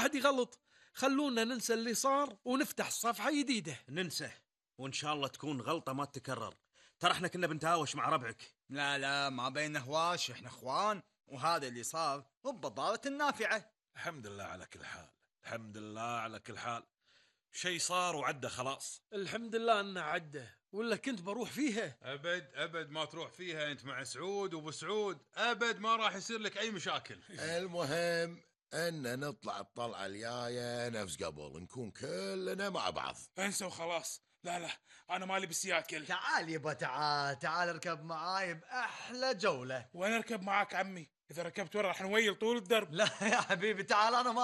الواحد يغلط. خلونا ننسى اللي صار ونفتح صفحة جديدة. ننسى، وإن شاء الله تكون غلطة ما تتكرر. ترى احنا كنا بنتهاوش مع ربعك. لا ما بيننا هواش، احنا اخوان، وهذا اللي صار هو بضارة النافعة. الحمد لله على كل حال، الحمد لله على كل حال. شيء صار وعدى خلاص. الحمد لله انه عده، ولا كنت بروح فيها. ابد ما تروح فيها، انت مع سعود وابو سعود، ابد ما راح يصير لك اي مشاكل. المهم ان نطلع الطلعة الجاية نفس قبل، نكون كلنا مع بعض. انسى وخلاص. لا انا مالي بالسياكل. تعال يبا تعال اركب معاي بأحلى جولة. وانا اركب معاك عمي، اذا ركبت ورا راح نويل طول الدرب. لا يا حبيبي تعال، انا ما